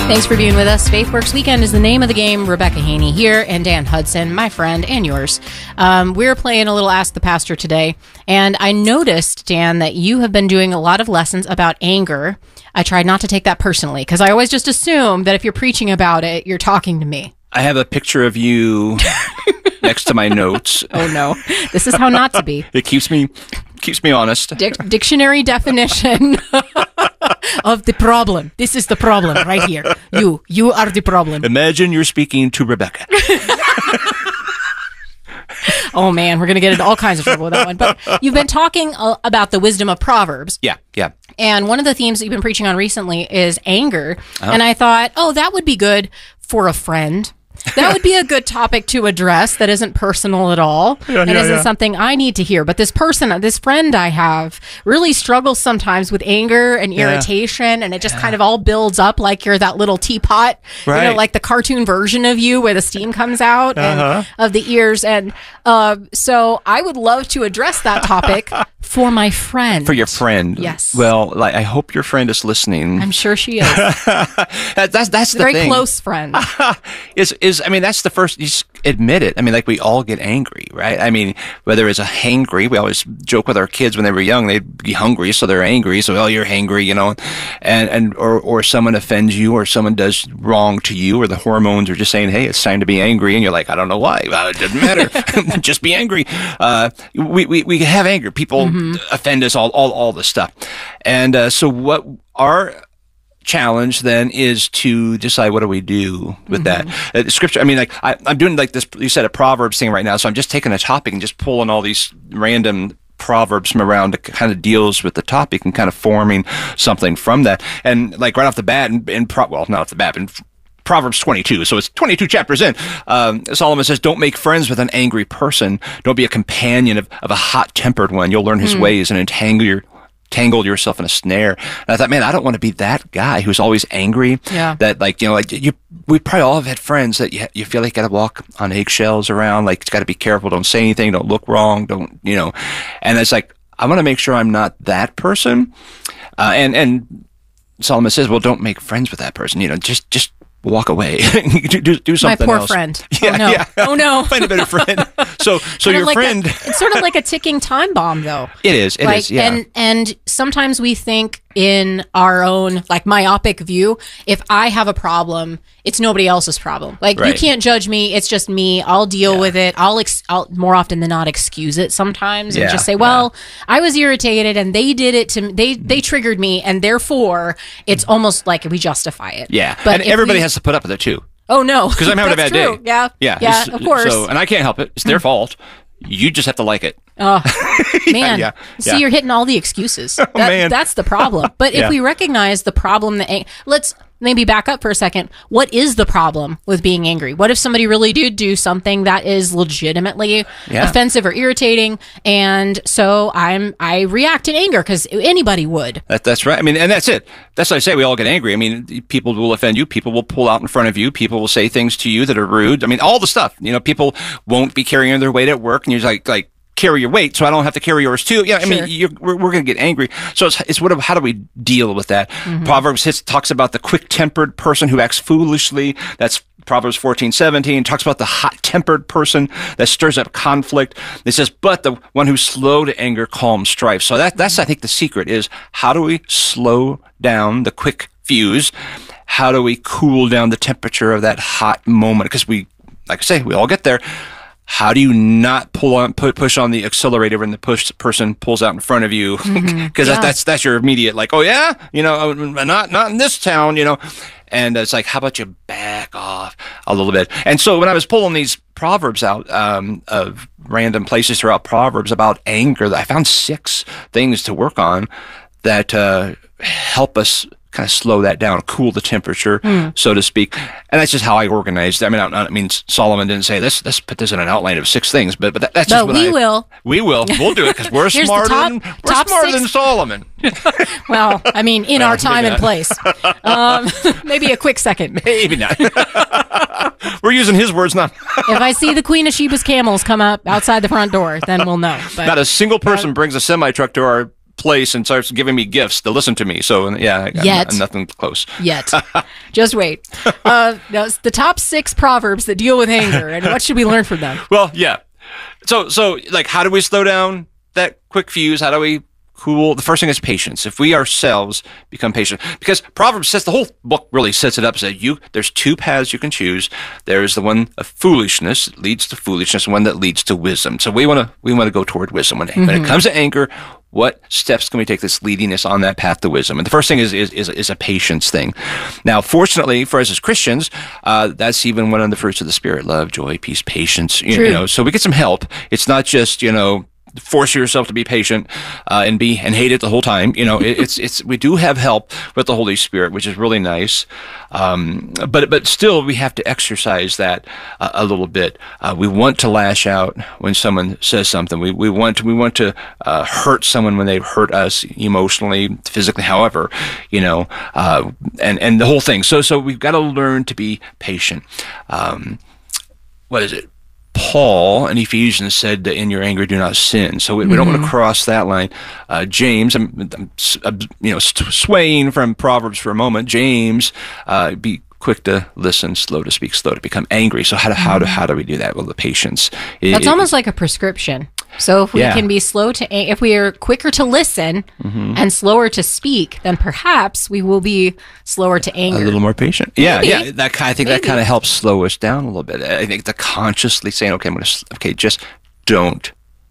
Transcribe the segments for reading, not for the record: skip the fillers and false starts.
Thanks for being with us. FaithWorks Weekend is the name of the game. Rebecca Haney here, and Dan Hudson, my friend and yours. We're playing a little Ask the Pastor today, and I noticed, Dan, that you have been doing a lot of lessons about anger. I tried not to take that personally, because I always just assume that if you're preaching about it, you're talking to me. I have a picture of you next to my notes. Oh, no. This is how not to be. It keeps me honest. Dictionary definition of the problem. This is the problem right here. You are the problem. Imagine you're speaking to Rebecca. Oh, man, we're going to get into all kinds of trouble with that one. But you've been talking about the wisdom of Proverbs. Yeah. And one of the themes that you've been preaching on recently is anger. And I thought, that would be good for a friend. That would be a good topic to address that isn't personal at all and isn't something I need to hear. But this friend I have really struggles sometimes with anger and irritation, and it just kind of all builds up like you're that little teapot, right. Like the cartoon version of you where the steam comes out and of the ears. And so I would love to address that topic for my friend. For your friend. Yes. Well, I hope your friend is listening. I'm sure she is. That's the very thing. Close friend. That's the first, you just admit it. I mean, like we all get angry, right? I mean, whether it's a hangry, we always joke with our kids when they were young, they'd be hungry, so they're angry. So, you're hangry, or someone offends you or someone does wrong to you or the hormones are just saying, hey, it's time to be angry. And you're like, I don't know why. Well, it doesn't matter. Just be angry. We have anger. People offend us, all this stuff. And so what our challenge then is to decide what do we do with that scripture. I mean, like I'm doing like this, you said a Proverbs thing right now. So I'm just taking a topic and just pulling all these random Proverbs from around that kind of deals with the topic and kind of forming something from that. And like right off the bat in Proverbs 22, so it's 22 chapters in. Solomon says, don't make friends with an angry person. Don't be a companion of a hot-tempered one. You'll learn his ways and entangle yourself in a snare. And I thought, man, I don't want to be that guy who's always angry. Yeah. That we probably all have had friends that you feel like you got to walk on eggshells around. Like, you got to be careful. Don't say anything. Don't look wrong. And it's like, I want to make sure I'm not that person. And Solomon says, well, don't make friends with that person. Just walk away. do something else. My poor friend. Yeah, Oh no. Find a better friend. So your friend. It's sort of like a ticking time bomb, though. It is. It is. Yeah. And sometimes we think in our own myopic view, if I have a problem, it's nobody else's problem. Like you can't judge me. It's just me. I'll deal with it. I'll more often than not excuse it sometimes and just say, well, I was irritated and they did it to me. They triggered me, and therefore it's almost like we justify it. Yeah. But everybody has to put up with it too. Oh no, because I'm having a bad day. Yeah, of course. So, and I can't help it. It's their fault. You just have to like it. Oh, man. See, you're hitting all the excuses. Man. That's the problem. But if we recognize the problem, let's maybe back up for a second. What is the problem with being angry? What if somebody really did do something that is legitimately offensive or irritating? And so I react in anger because anybody would. That's right. I mean, and that's it. That's what I say. We all get angry. I mean, people will offend you. People will pull out in front of you. People will say things to you that are rude. I mean, all the stuff. People won't be carrying their weight at work, and you're like carry your weight, so I don't have to carry yours too. Yeah, I mean, we're going to get angry. So it's how do we deal with that? Proverbs talks about the quick-tempered person who acts foolishly. That's Proverbs 14:17 talks about the hot-tempered person that stirs up conflict. It says, but the one who's slow to anger calms strife. So that's I think the secret is, how do we slow down the quick fuse? How do we cool down the temperature of that hot moment? Because like I say, we all get there. How do you not push on the accelerator when the person pulls out in front of you? Because that's your immediate not in this town, And it's like, how about you back off a little bit? And so when I was pulling these Proverbs out of random places throughout Proverbs about anger, I found 6 things to work on that help us kind of slow that down, cool the temperature, so to speak. And that's just how I organized it. I mean, Solomon didn't say this. Let's put this in an outline of 6 things, but that's just what will. We will. We'll do it because we're smarter than Solomon. Well, I mean, in our time and place. Maybe a quick second. Maybe not. We're using his words, not. If I see the Queen of Sheba's camels come up outside the front door, then we'll know. But not a single person brings a semi-truck to our place and starts giving me gifts to listen to me. So yeah, I'm nothing close yet. Just wait. Now it's the top 6 proverbs that deal with anger, and what should we learn from them? Well, yeah. So like, how do we slow down that quick fuse? How do we cool? The first thing is patience. If we ourselves become patient, because Proverbs says, the whole book really sets it up, says there's 2 paths you can choose. There's the one of foolishness that leads to foolishness, and one that leads to wisdom. So we want to go toward wisdom. When it comes to anger, what steps can we take that's leading us on that path to wisdom? And the first thing is a patience thing. Now, fortunately for us as Christians, that's even one of the fruits of the Spirit: love, joy, peace, patience. You know, so we get some help. It's not just, force yourself to be patient and hate it the whole time. We do have help with the Holy Spirit, which is really nice. But still, we have to exercise that a little bit. We want to lash out when someone says something. We want to hurt someone when they hurt us emotionally, physically, however, and the whole thing. So we've got to learn to be patient. What is it? Paul in Ephesians said that in your anger do not sin. So we don't want to cross that line. James, I'm swaying from Proverbs for a moment. James, be quick to listen, slow to speak, slow to become angry. So how do we do that? Well, the patience. That's almost like a prescription. So if we can be if we are quicker to listen and slower to speak, then perhaps we will be slower to anger. A little more patient. Yeah. I think that kind of helps slow us down a little bit. I think the consciously saying, just don't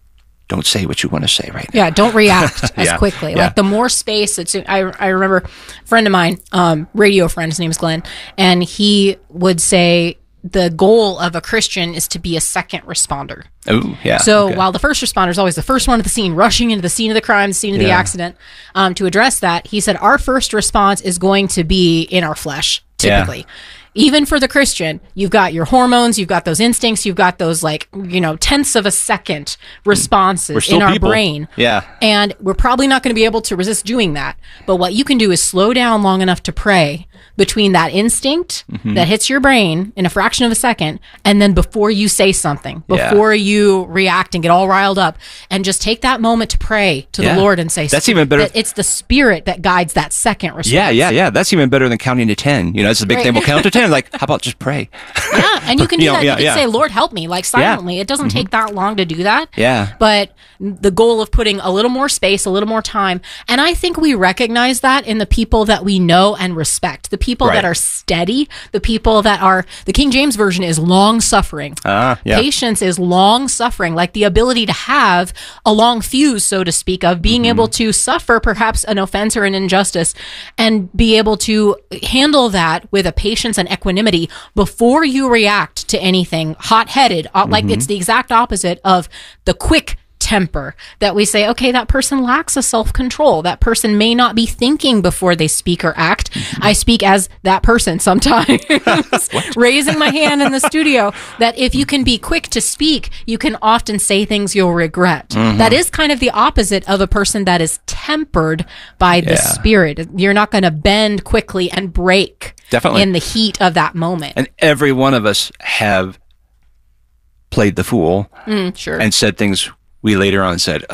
say what you want to say right now. Yeah, don't react as quickly. Yeah. Like the more space I remember a friend of mine, radio friend, his name is Glenn, and he would say, the goal of a Christian is to be a second responder. Oh, yeah. So while the first responder is always the first one at the scene, rushing into the scene of the crime, the scene of the accident, to address that, he said our first response is going to be in our flesh, typically. Yeah. Even for the Christian, you've got your hormones, you've got those instincts, you've got those tenths of a second responses in our brain. Yeah. And we're probably not going to be able to resist doing that. But what you can do is slow down long enough to pray between that instinct that hits your brain in a fraction of a second, and then before you say something, before you react and get all riled up, and just take that moment to pray to the Lord and say, that's even better. It's the Spirit that guides that second response. Yeah. That's even better than counting to 10. That's the big thing. We'll count to 10. Like, how about just pray? Yeah, and you can do that. You can say, Lord, help me, silently. It doesn't take that long to do that. Yeah. But the goal of putting a little more space, a little more time, and I think we recognize that in the people that we know and respect. The people that are steady, the people that are, the King James Version is long suffering. Patience is long suffering, like the ability to have a long fuse, so to speak, of being able to suffer perhaps an offense or an injustice and be able to handle that with a patience and equanimity before you react to anything hot-headed. Like it's the exact opposite of the quick temper that we say, okay, that person lacks a self-control. That person may not be thinking before they speak or act. I speak as that person sometimes, raising my hand in the studio, that if you can be quick to speak, you can often say things you'll regret. That is kind of the opposite of a person that is tempered by the Spirit. You're not going to bend quickly and break in the heat of that moment. And every one of us have played the fool and said things we later on said,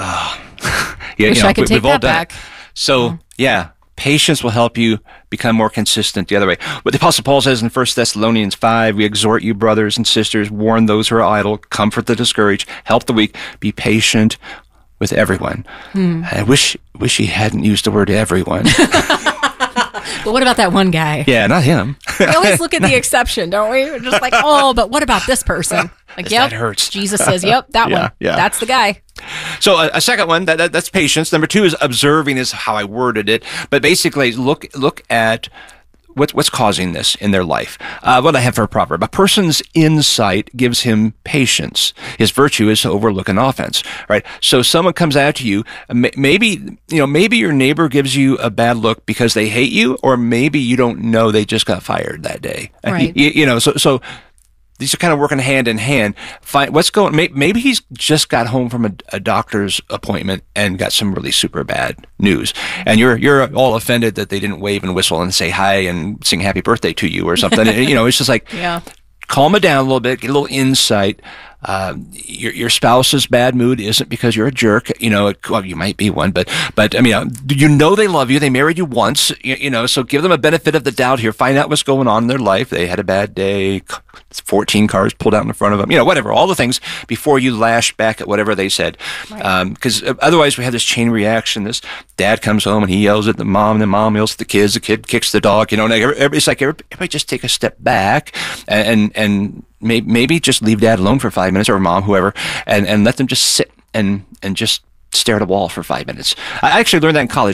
wish I could take that back. So, patience will help you become more consistent the other way. What the Apostle Paul says in 1 Thessalonians 5, we exhort you, brothers and sisters, warn those who are idle, comfort the discouraged, help the weak, be patient with everyone. I wish he hadn't used the word everyone. But what about that one guy? Yeah, not him. We always look at the exception, don't we? We're just like, but what about this person? Like, that hurts. Jesus says, that one. Yeah. That's the guy. So a second one, that's patience. Number 2 is observing, is how I worded it. But basically, look at what's causing this in their life. What I have for a proverb: a person's insight gives him patience. His virtue is to overlook an offense. Right. So someone comes out to you. Maybe your neighbor gives you a bad look because they hate you, or maybe you don't know they just got fired that day. Right. So these are kind of working hand in hand. What's going? Maybe he's just got home from a doctor's appointment and got some really super bad news, and you're all offended that they didn't wave and whistle and say hi and sing happy birthday to you or something. It's just like, calm it down a little bit, get a little insight. your spouse's bad mood isn't because you're a jerk. Well, you might be one, but I mean, they love you. They married you once, so give them a benefit of the doubt here. Find out what's going on in their life. They had a bad day. 14 cars pulled out in front of them. Whatever, all the things before you lash back at whatever they said. Because otherwise we have this chain reaction. This dad comes home and he yells at the mom, and the mom yells at the kids. The kid kicks the dog. And it's like everybody just take a step back and maybe just leave dad alone for 5 minutes, or mom, whoever, and let them just sit and just stare at a wall for 5 minutes. I actually learned that in college.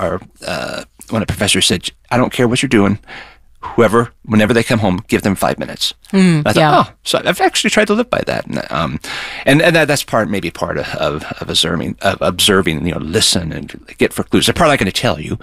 When a professor said, I don't care what you're doing, whenever they come home, give them 5 minutes. I thought, so I've actually tried to live by that. And that's maybe part of observing, listen and get for clues. They're probably not going to tell you,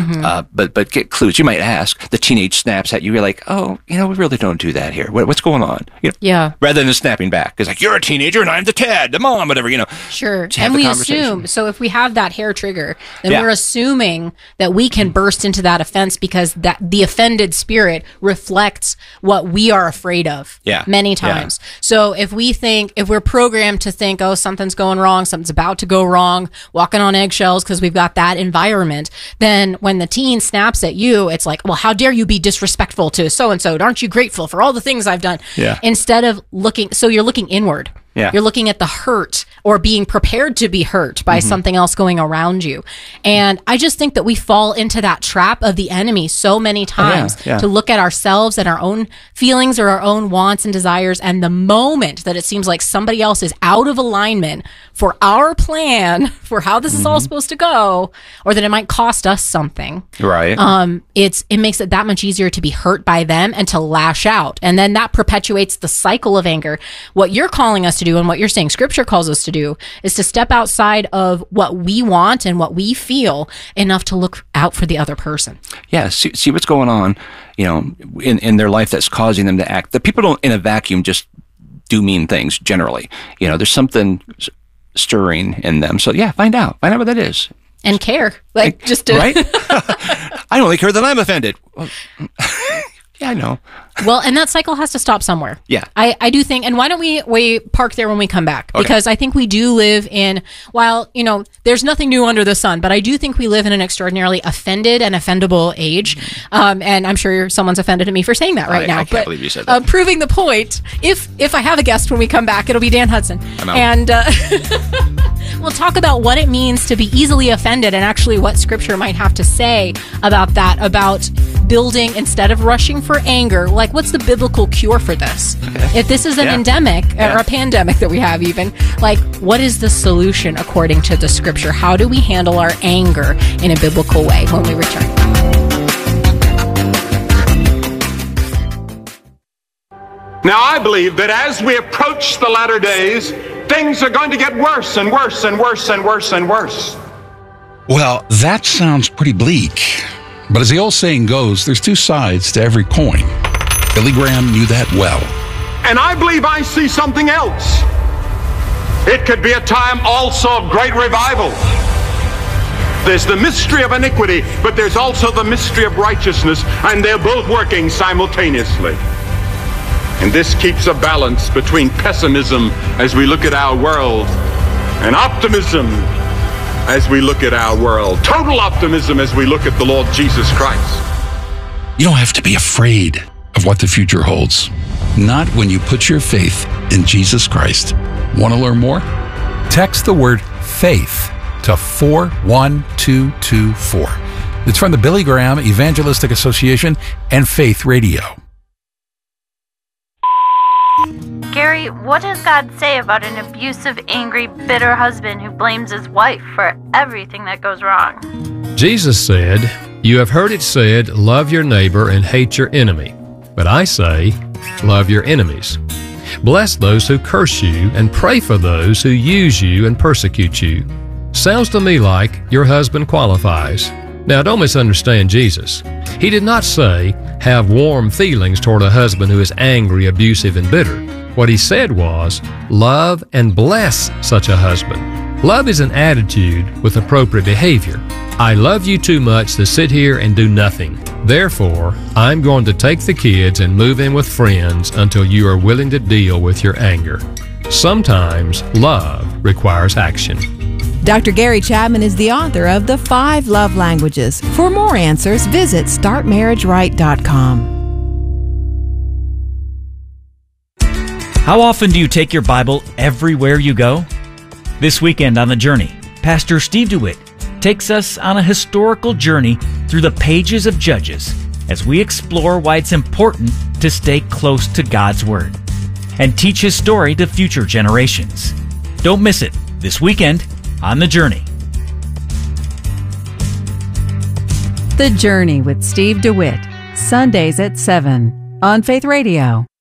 but get clues. You might ask. The teenage snaps at you. You're like, we really don't do that here. What's going on? Rather than snapping back. It's like, you're a teenager and I'm the Ted, the mom, whatever, Sure. And we assume, so if we have that hair trigger, then we're assuming that we can burst into that offense because the offended spirit reflects what we are afraid of many times. So if we're programmed to think, something's going wrong, something's about to go wrong, walking on eggshells because we've got that environment, then when the teen snaps at you, it's like, well, how dare you be disrespectful to so-and-so? Aren't you grateful for all the things I've done? Instead of you're looking inward. You're looking at the hurt or being prepared to be hurt by something else going around you. And I just think that we fall into that trap of the enemy so many times to look at ourselves and our own feelings or our own wants and desires. And the moment that it seems like somebody else is out of alignment for our plan for how this is all supposed to go, or that it might cost us something. Right. It makes it that much easier to be hurt by them and to lash out. And then that perpetuates the cycle of anger. What you're calling us to do and what you're saying Scripture calls us to do is to step outside of what we want and what we feel enough to look out for the other person. Yeah, see what's going on, in their life that's causing them to act. The people don't in a vacuum just do mean things generally. There's something stirring in them. So find out what that is. And care. Just to right? I only care that I'm offended. Well, I know. Well, and that cycle has to stop somewhere. Yeah. I do think, and why don't we park there when we come back? Okay. Because I think we do live in, there's nothing new under the sun, but I do think we live in an extraordinarily offended and offendable age. And I'm sure someone's offended at me for saying that right now. I can't believe you said that. Proving the point, if I have a guest when we come back, it'll be Dan Hudson. I'm out. And we'll talk about what it means to be easily offended and actually what Scripture might have to say about that, about building instead of rushing for anger. What's the biblical cure for this? Okay. If this is an endemic or a pandemic that we have even, what is the solution according to the Scripture? How do we handle our anger in a biblical way when we return? Now, I believe that as we approach the latter days, things are going to get worse and worse and worse and worse and worse. Well, that sounds pretty bleak. But as the old saying goes, there's two sides to every coin. Billy Graham knew that well. And I believe I see something else. It could be a time also of great revival. There's the mystery of iniquity, but there's also the mystery of righteousness, and they're both working simultaneously. And this keeps a balance between pessimism as we look at our world and optimism as we look at our world. Total optimism as we look at the Lord Jesus Christ. You don't have to be afraid of what the future holds. Not when you put your faith in Jesus Christ. Want to learn more? Text the word FAITH to 41224. It's from the Billy Graham Evangelistic Association and Faith Radio. Gary, what does God say about an abusive, angry, bitter husband who blames his wife for everything that goes wrong? Jesus said, "You have heard it said, love your neighbor and hate your enemy. But I say, love your enemies. Bless those who curse you and pray for those who use you and persecute you." Sounds to me like your husband qualifies. Now, don't misunderstand Jesus. He did not say, have warm feelings toward a husband who is angry, abusive, and bitter. What he said was, love and bless such a husband. Love is an attitude with appropriate behavior. I love you too much to sit here and do nothing. Therefore, I'm going to take the kids and move in with friends until you are willing to deal with your anger. Sometimes love requires action. Dr. Gary Chapman is the author of The 5 Love Languages. For more answers, visit StartMarriageRight.com. How often do you take your Bible everywhere you go? This weekend on The Journey, Pastor Steve DeWitt takes us on a historical journey through the pages of Judges as we explore why it's important to stay close to God's Word and teach His story to future generations. Don't miss it this weekend on The Journey. The Journey with Steve DeWitt, Sundays at 7 on Faith Radio.